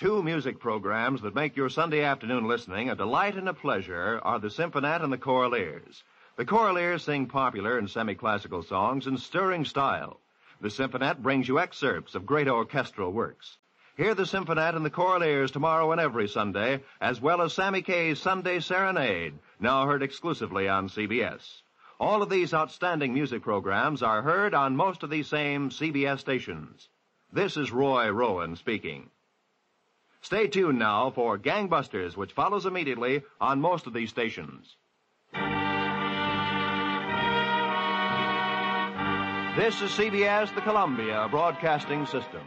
Two music programs that make your Sunday afternoon listening a delight and a pleasure are the Symphonette and the Choraleers. The Choraleers sing popular and semi-classical songs in stirring style. The Symphonette brings you excerpts of great orchestral works. Hear the Symphonette and the Choraleers tomorrow and every Sunday, as well as Sammy Kaye's Sunday Serenade, now heard exclusively on CBS. All of these outstanding music programs are heard on most of these same CBS stations. This is Roy Rowan speaking. Stay tuned now for Gangbusters, which follows immediately on most of these stations. This is CBS, the Columbia Broadcasting System.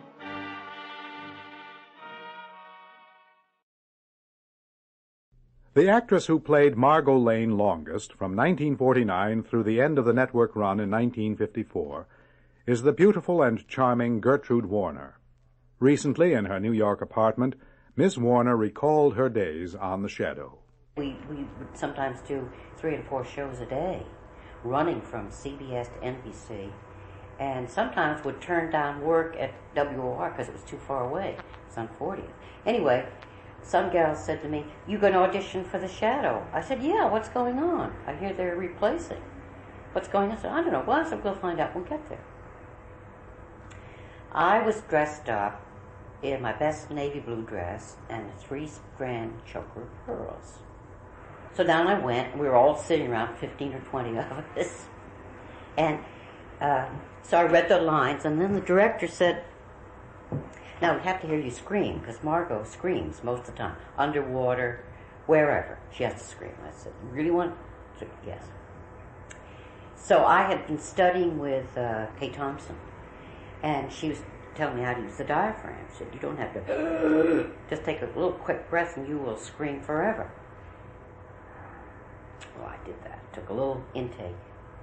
The actress who played Margot Lane longest, from 1949 through the end of the network run in 1954, is the beautiful and charming Gertrude Warner. Recently, in her New York apartment, Miss Warner recalled her days on The Shadow. We would sometimes do 3 and 4 shows a day, running from CBS to NBC, and sometimes would turn down work at WOR because it was too far away. It's on 40th. Anyway, some gal said to me, "You going to audition for The Shadow?" I said, "Yeah, what's going on? I hear they're replacing." "What's going on?" I said, "I don't know." Well, I said, "We'll find out when we get there." I was dressed up in my best navy blue dress and a 3-strand choker of pearls. So down I went, and we were all sitting around, 15 or 20 of us. And so I read the lines, and then the director said, "Now we have to hear you scream, because Margot screams most of the time, underwater, wherever. She has to scream." I said, "You really want to?" "Yes." So I had been studying with Kay Thompson, and she was telling me how to use the diaphragm. She said, "You don't have to, just take a little quick breath and you will scream forever." Well, I did that. Took a little intake.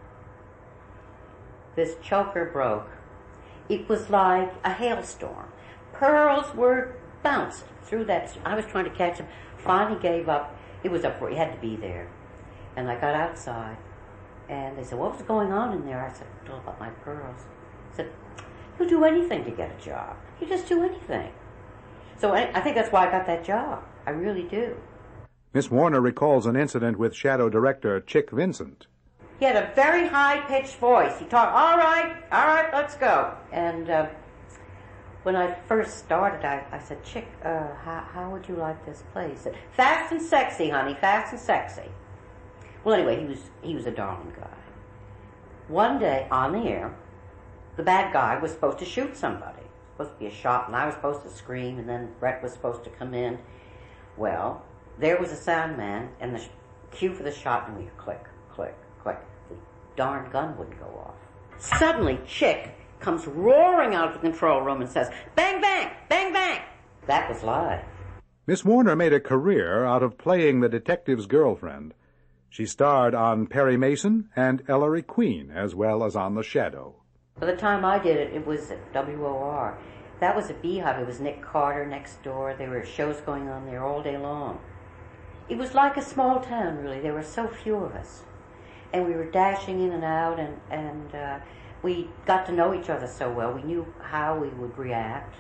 This choker broke. It was like a hailstorm. Pearls were bouncing through that. I was trying to catch them. Finally gave up. It was up for it. You had to be there. And I got outside, and they said, "What was going on in there?" I said, "All about my pearls." I said, "You'll do anything to get a job. You just do anything." So I think that's why I got that job. I really do. Miss Warner recalls an incident with Shadow director Chick Vincent. He had a very high-pitched voice. He talked, all right, let's go." And when I first started, I said, "Chick, how would you like this play?" He said, "Fast and sexy, honey, fast and sexy." Well, anyway, he was a darling guy. One day, on the air, the bad guy was supposed to shoot somebody. It was supposed to be a shot, and I was supposed to scream, and then Brett was supposed to come in. Well, there was a sound man, and the cue for the shot, and we click, click, click. The darn gun wouldn't go off. Suddenly, Chick comes roaring out of the control room and says, "Bang, bang, bang, bang." That was live. Miss Warner made a career out of playing the detective's girlfriend. She starred on Perry Mason and Ellery Queen, as well as on The Shadow. By the time I did it, it was at WOR. That was a beehive. It was Nick Carter next door. There were shows going on there all day long. It was like a small town, really. There were so few of us. And we were dashing in and out, and we got to know each other so well. We knew how we would react.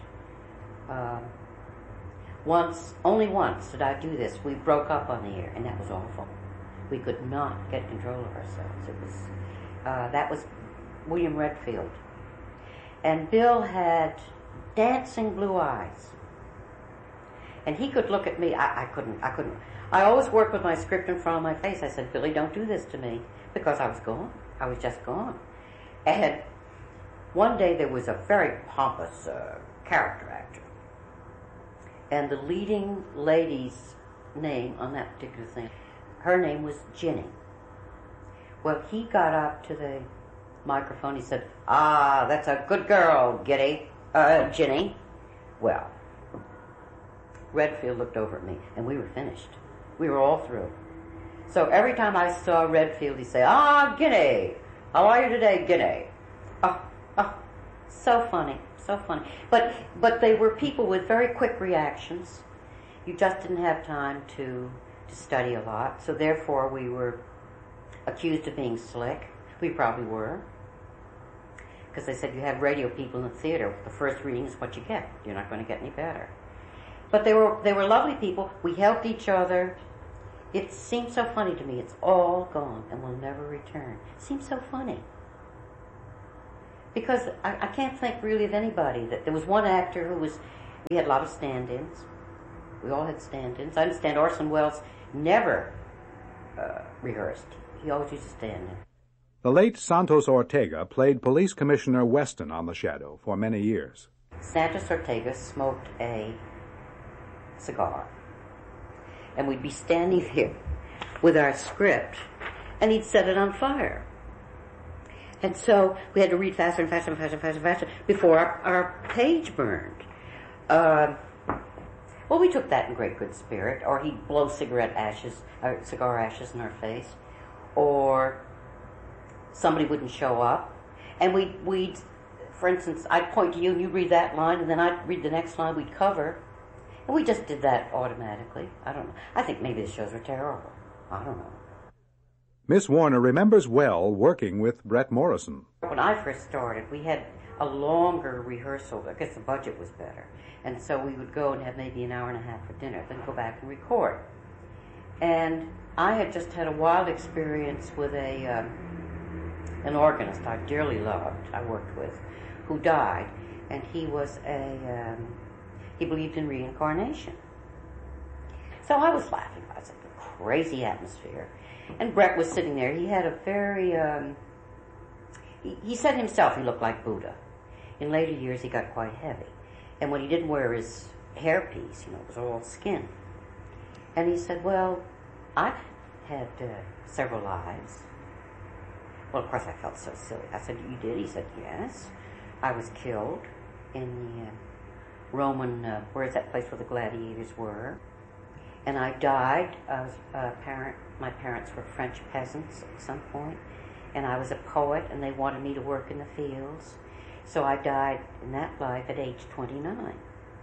Only once did I do this. We broke up on the air, and that was awful. We could not get control of ourselves. That was William Redfield. And Bill had dancing blue eyes. And he could look at me. I couldn't. I always worked with my script in front of my face. I said, "Billy, don't do this to me," because I was gone. I was just gone. And one day there was a very pompous character actor. And the leading lady's name on that particular thing, her name was Ginny. Well, he got up to the microphone. He said, "Ah, that's a good girl, Ginny." Well, Redfield looked over at me, and we were finished. We were all through. So every time I saw Redfield, he'd say, "Ah, Ginny, how are you today, Ginny?" Oh, so funny, so funny. But they were people with very quick reactions. You just didn't have time to study a lot, so therefore we were accused of being slick. We probably were. Because they said you have radio people in the theater. The first reading is what you get. You're not going to get any better. But they were lovely people. We helped each other. It seems so funny to me. It's all gone and will never return. It seems so funny. Because I can't think really of anybody. That there was one actor who was, we had a lot of stand-ins. We all had stand-ins. I understand Orson Welles never rehearsed. He always used to stand in. The late Santos Ortega played Police Commissioner Weston on The Shadow for many years. Santos Ortega smoked a cigar. And we'd be standing there with our script, and he'd set it on fire. And so we had to read faster and faster and faster and faster and faster before our page burned. Well, we took that in great good spirit. Or he'd blow cigar ashes in our face. Or somebody wouldn't show up. And we'd, for instance, I'd point to you and you'd read that line, and then I'd read the next line we'd cover. And we just did that automatically. I don't know. I think maybe the shows were terrible. I don't know. Miss Warner remembers well working with Brett Morrison. When I first started, we had a longer rehearsal. I guess the budget was better. And so we would go and have maybe an hour and a half for dinner, then go back and record. And I had just had a wild experience with an organist I dearly loved, I worked with, who died. And he was he believed in reincarnation. So I was laughing. I said, crazy atmosphere. And Brett was sitting there. He had a very, he said himself he looked like Buddha. In later years, he got quite heavy. And when he didn't wear his hairpiece, it was all skin. And he said, well, I've had several lives. Well, of course, I felt so silly. I said, you did? He said, yes. I was killed in the Roman, where's that place where the gladiators were? And I died. I was my parents were French peasants at some point, and I was a poet, and they wanted me to work in the fields. So I died in that life at age 29.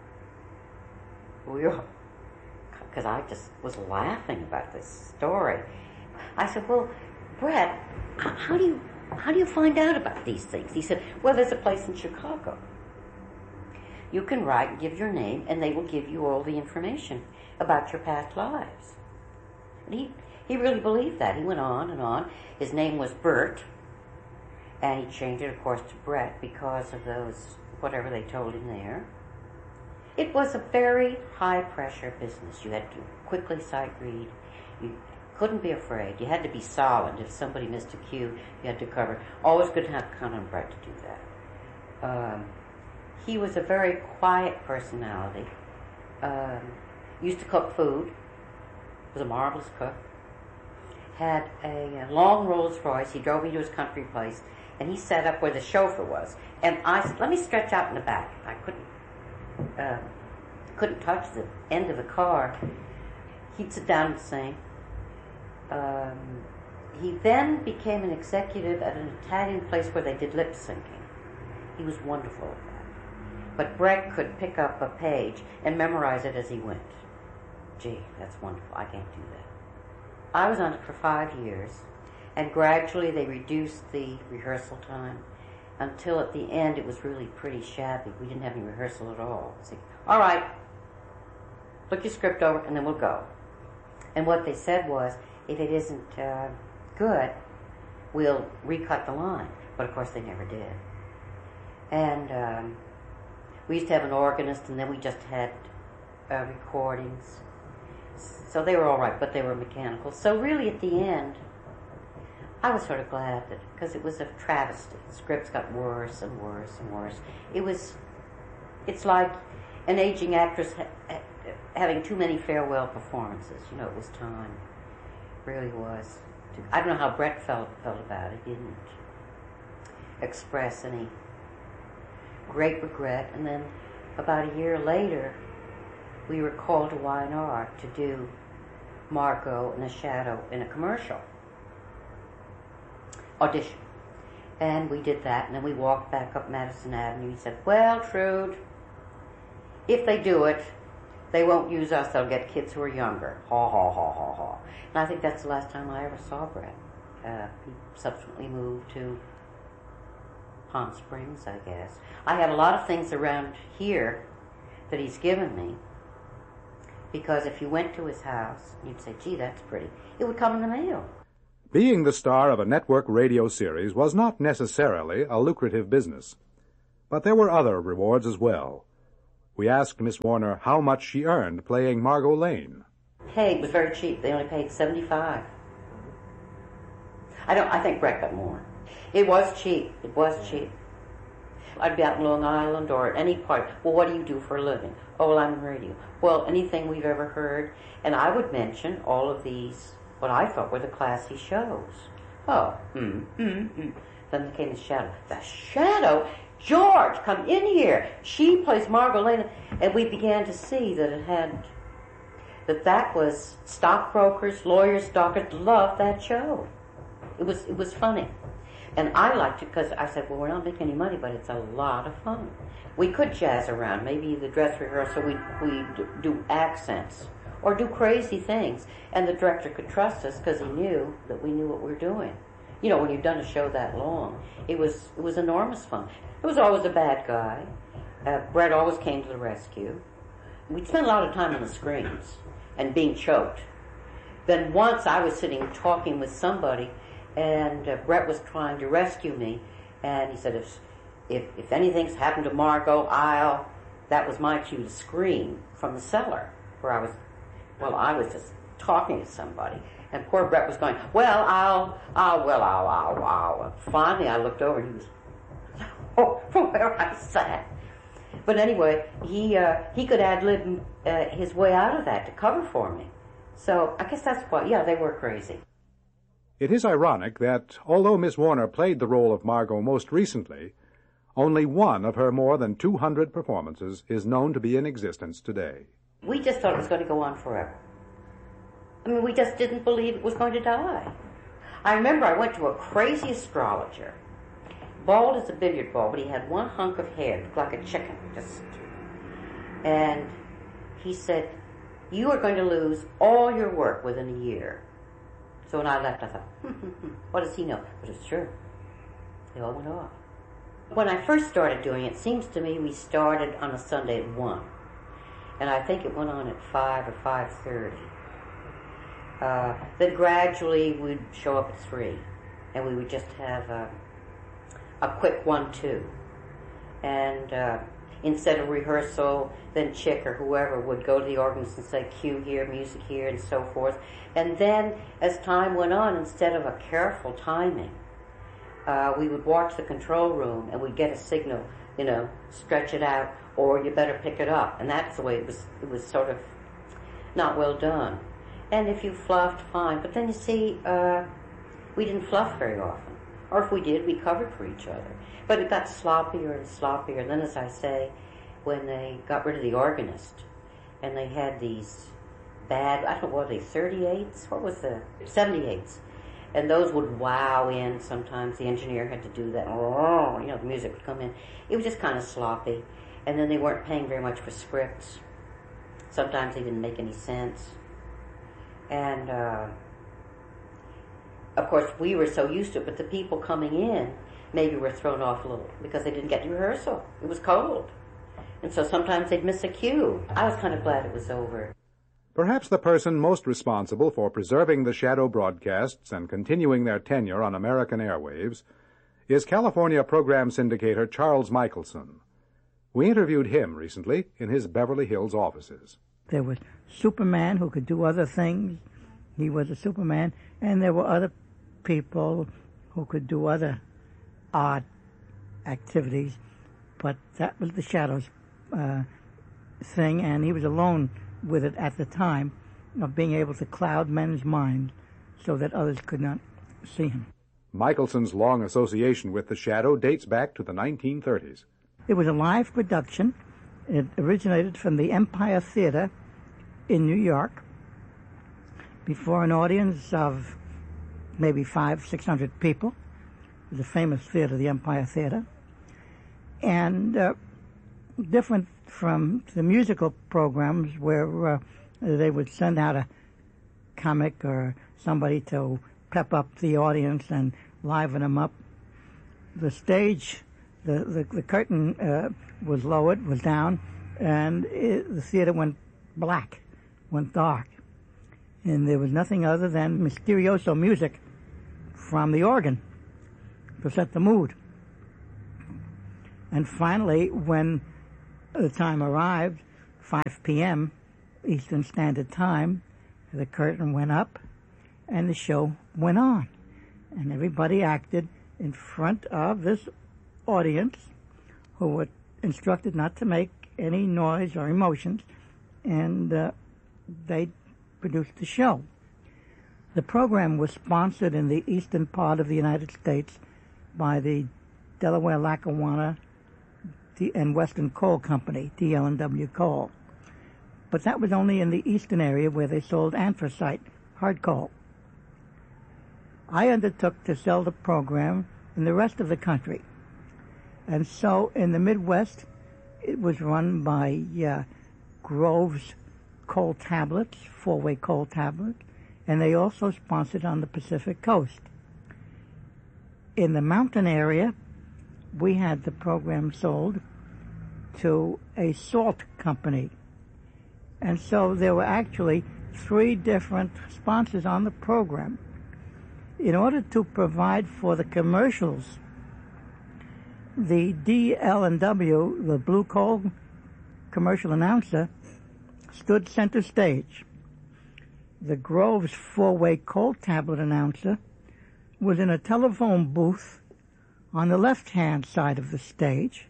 Because I just was laughing about this story. I said, well, Brett, how do you find out about these things? He said, well, there's a place in Chicago. You can write and give your name, and they will give you all the information about your past lives. And he really believed that. He went on and on. His name was Bert, and he changed it, of course, to Brett because of those, whatever they told him there. It was a very high-pressure business. You had to quickly sight read. You couldn't be afraid. You had to be solid. If somebody missed a cue, you had to cover. Always good to have count on Brett to do that. He was a very quiet personality. Used to cook food. Was a marvelous cook. Had a long Rolls Royce. He drove me to his country place, and he sat up where the chauffeur was. And I said, let me stretch out in the back. I couldn't touch the end of the car. He'd sit down and sing. He then became an executive at an Italian place where they did lip syncing. He was wonderful at that. But Brett could pick up a page and memorize it as he went. Gee, that's wonderful. I can't do that. I was on it for 5 years, and gradually they reduced the rehearsal time until at the end it was really pretty shabby. We didn't have any rehearsal at all. It's like, all right, look your script over and then we'll go. And what they said was, if it isn't good, we'll recut the line. But of course they never did. And we used to have an organist, and then we just had recordings. So they were all right, but they were mechanical. So really at the end, I was sort of glad that, because it was a travesty. The scripts got worse and worse and worse. It's like an aging actress having too many farewell performances. It was time. It really was. I don't know how Brett felt about it. He didn't express any great regret. And then about a year later, we were called to Y&R to do Margot in the Shadow in a commercial audition. And we did that, and then we walked back up Madison Avenue. He said, well, Trude, if they do it, they won't use us. They'll get kids who are younger. Ha, ha, ha, ha, ha. And I think that's the last time I ever saw Brett. He subsequently moved to Palm Springs, I guess. I have a lot of things around here that he's given me. because if you went to his house, you'd say, gee, that's pretty. It would come in the mail. Being the star of a network radio series was not necessarily a lucrative business, but there were other rewards as well. We asked Miss Warner how much she earned playing Margot Lane. Hey, it was very cheap. They only paid $75. I think Brett got more. It was cheap. It was cheap. I'd be out in Long Island or at any part. Well, what do you do for a living? Oh, well, I'm in radio. Well, anything we've ever heard. And I would mention all of these, what I thought were the classy shows. Oh, Then there came the Shadow. The Shadow? George, come in here. She plays Margot Lane. And we began to see that that was stockbrokers, lawyers, doctors loved that show. It was funny. And I liked it because I said, well, we're not making any money, but it's a lot of fun. We could jazz around. Maybe the dress rehearsal, we'd do accents or do crazy things. And the director could trust us because he knew that we knew what we were doing. You know, when you've done a show that long, it was enormous fun. There was always a bad guy. Brett always came to the rescue. We'd spend a lot of time on the screens and being choked. Then once I was sitting talking with somebody, and Brett was trying to rescue me, and he said, if anything's happened to Margot, that was my cue to scream from the cellar, where I was just talking to somebody. And poor Brett was going, well, I'll. Finally, I looked over, and he was from where I sat. But anyway, he could ad-lib his way out of that to cover for me. So I guess that's why, they were crazy. It is ironic that, although Miss Warner played the role of Margot most recently, only one of her more than 200 performances is known to be in existence today. We just thought it was going to go on forever. I mean, we just didn't believe it was going to die. I remember I went to a crazy astrologer, bald as a billiard ball, but he had one hunk of hair, looked like a chicken, and he said, you are going to lose all your work within a year. So when I left, I thought, what does he know? But it's true. They all went off. When I first started doing it, seems to me we started on a Sunday at 1. And I think it went on at 5 or 5:30. Then gradually we'd show up at 3. And we would just have a quick 1-2. And instead of rehearsal, then Chick or whoever would go to the organist and say, cue here, music here, and so forth. And then, as time went on, instead of a careful timing, we would watch the control room and we'd get a signal, stretch it out, or you better pick it up. And that's the way it was sort of not well done. And if you fluffed, fine. But then you see, we didn't fluff very often. Or if we did, we covered for each other. But it got sloppier and sloppier. And then, as I say, when they got rid of the organist, and they had these bad, I don't know, what were they, 38s? What was the 78s? And those would wow in sometimes. The engineer had to do that. The music would come in. It was just kind of sloppy. And then they weren't paying very much for scripts. Sometimes they didn't make any sense. And, of course, we were so used to it, but the people coming in maybe were thrown off a little because they didn't get to rehearsal. It was cold. And so sometimes they'd miss a cue. I was kind of glad it was over. Perhaps the person most responsible for preserving the Shadow broadcasts and continuing their tenure on American airwaves is California program syndicator Charles Michelson. We interviewed him recently in his Beverly Hills offices. There was Superman who could do other things. He was a Superman. And there were other people who could do other odd activities. But that was the Shadow's thing, and he was alone with it at the time, of being able to cloud men's minds so that others could not see him. Michelson's long association with the Shadow dates back to the 1930s. It was a live production. It originated from the Empire Theater in New York before an audience of maybe 500-600 people. It was a famous theater, the Empire Theater. And different from the musical programs where they would send out a comic or somebody to pep up the audience and liven them up. The stage, the curtain was lowered, was down, and the theater went black went dark. And there was nothing other than mysterioso music from the organ to set the mood. And finally, when the time arrived, 5 p.m. Eastern Standard Time, the curtain went up and the show went on. And everybody acted in front of this audience who were instructed not to make any noise or emotions, and they produced the show. The program was sponsored in the eastern part of the United States by the Delaware Lackawanna and Western Coal Company, DL&W Coal. But that was only in the eastern area where they sold anthracite, hard coal. I undertook to sell the program in the rest of the country. And so in the Midwest, it was run by Grove's Coal Tablets, four-way coal tablets, and they also sponsored on the Pacific Coast. In the mountain area, we had the program sold to a salt company. And so there were actually 3 different sponsors on the program. In order to provide for the commercials, the DL&W, the Blue Coal commercial announcer, stood center stage. The Grove's four-way coal tablet announcer was in a telephone booth on the left-hand side of the stage,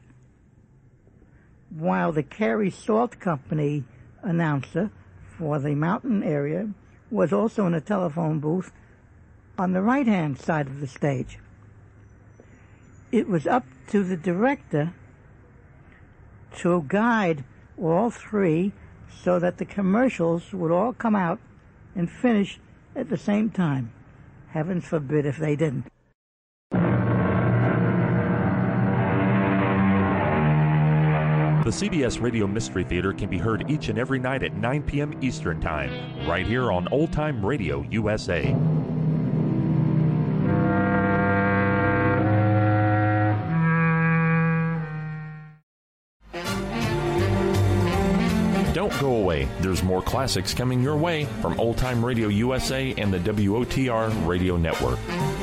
while the Carey Salt Company announcer for the mountain area was also in a telephone booth on the right-hand side of the stage. It was up to the director to guide all 3 so that the commercials would all come out and finish at the same time. Heavens forbid if they didn't. The CBS Radio Mystery Theater can be heard each and every night at 9 p.m. Eastern Time, right here on Old Time Radio USA. Don't go away. There's more classics coming your way from Old Time Radio USA and the WOTR Radio Network.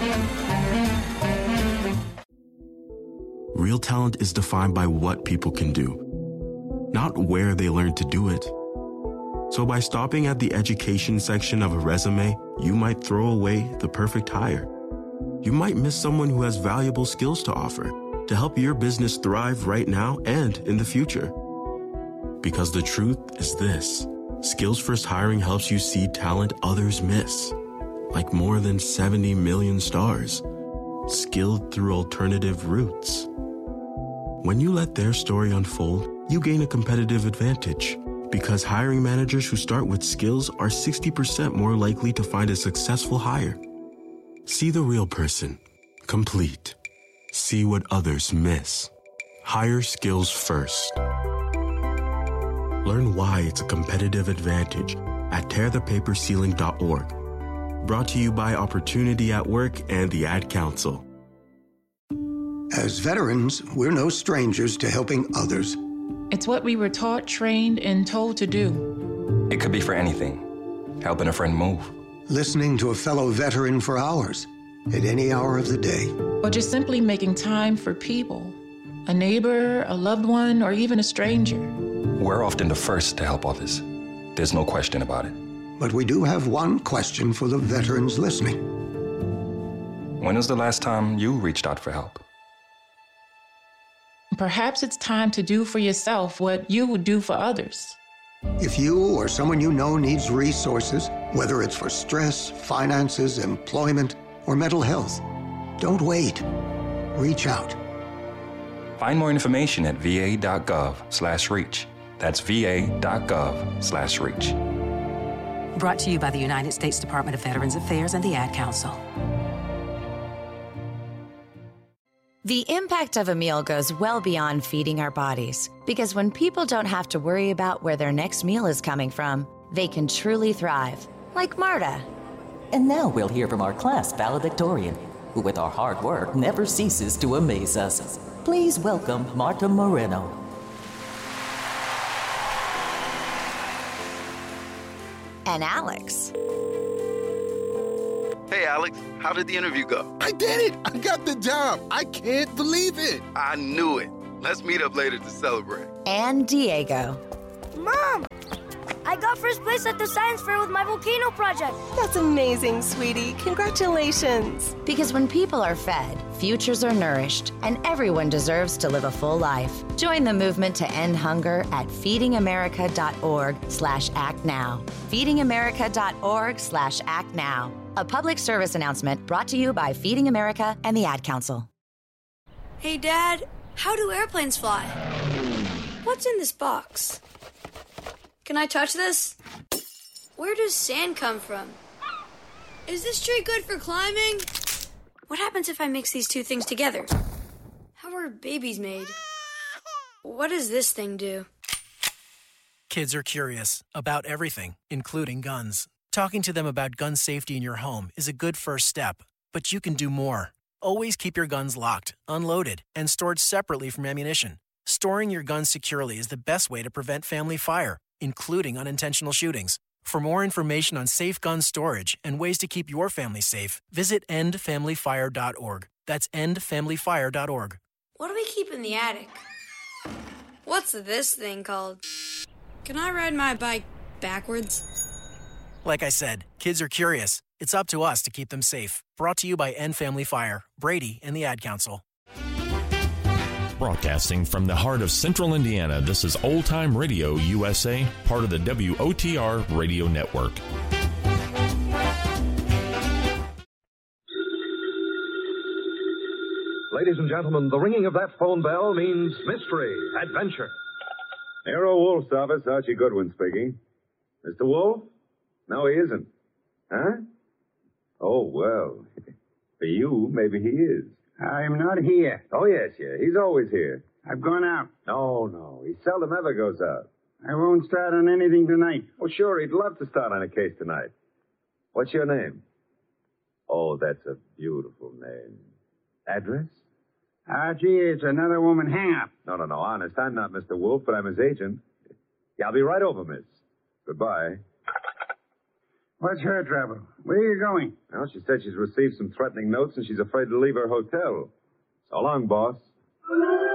Real talent is defined by what people can do, not where they learn to do it. So by stopping at the education section of a resume, you might throw away the perfect hire. You might miss someone who has valuable skills to offer to help your business thrive right now and in the future. Because the truth is this: Skills First Hiring helps you see talent others miss, like more than 70 million stars, skilled through alternative routes. When you let their story unfold, you gain a competitive advantage, because hiring managers who start with skills are 60% more likely to find a successful hire. See the real person, complete. See what others miss. Hire skills first. Learn why it's a competitive advantage at tearthepaperceiling.org. Brought to you by Opportunity at Work and the Ad Council. As veterans, we're no strangers to helping others. It's what we were taught, trained, and told to do. It could be for anything. Helping a friend move. Listening to a fellow veteran for hours, at any hour of the day. Or just simply making time for people. A neighbor, a loved one, or even a stranger. We're often the first to help others. There's no question about it. But we do have one question for the veterans listening. When was the last time you reached out for help? Perhaps it's time to do for yourself what you would do for others. If you or someone you know needs resources, whether it's for stress, finances, employment, or mental health, don't wait. Reach out. Find more information at va.gov/reach. That's va.gov/reach. Brought to you by the United States Department of Veterans Affairs and the Ad Council. The impact of a meal goes well beyond feeding our bodies, because when people don't have to worry about where their next meal is coming from, they can truly thrive, like Marta. And now we'll hear from our class valedictorian, who with our hard work never ceases to amaze us. Please welcome Marta Moreno. and Alex. Hey, Alex, how did the interview go? I did it! I got the job! I can't believe it! I knew it. Let's meet up later to celebrate. And Diego. Mom! I got first place at the science fair with my volcano project. That's amazing, sweetie. Congratulations. Because when people are fed, futures are nourished, and everyone deserves to live a full life. Join the movement to end hunger at feedingamerica.org/actnow. feedingamerica.org/actnow. A public service announcement brought to you by Feeding America and the Ad Council. Hey, Dad, how do airplanes fly? What's in this box? Can I touch this? Where does sand come from? Is this tree good for climbing? What happens if I mix these two things together? How are babies made? What does this thing do? Kids are curious about everything, including guns. Talking to them about gun safety in your home is a good first step, but you can do more. Always keep your guns locked, unloaded, and stored separately from ammunition. Storing your guns securely is the best way to prevent family fire, including unintentional shootings. For more information on safe gun storage and ways to keep your family safe, visit endfamilyfire.org. That's endfamilyfire.org. What do we keep in the attic? What's this thing called? Can I ride my bike backwards? Like I said, kids are curious. It's up to us to keep them safe. Brought to you by End Family Fire, Brady, and the Ad Council. Broadcasting from the heart of Central Indiana, this is Old Time Radio USA, part of the WOTR Radio Network. Ladies and gentlemen, the ringing of that phone bell means mystery, adventure. Nero Wolf's office, Archie Goodwin speaking. Mr. Wolf? No, he isn't. Huh? Oh, well, for you, maybe he is. I'm not here. Oh, yes. He's always here. I've gone out. No. He seldom ever goes out. I won't start on anything tonight. Oh, sure, he'd love to start on a case tonight. What's your name? Oh, that's a beautiful name. Address? Archie, it's another woman hang-up. No, honest. I'm not Mr. Wolf, but I'm his agent. Yeah, I'll be right over, miss. Goodbye. What's her trouble? Where are you going? Well, she said she's received some threatening notes and she's afraid to leave her hotel. So long, boss.